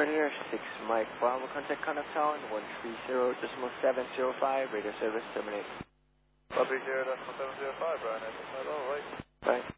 here, 6 Mike Bravo, contact Conacton 130.705, radio service terminate. 130.705, Brian, all right. Bye.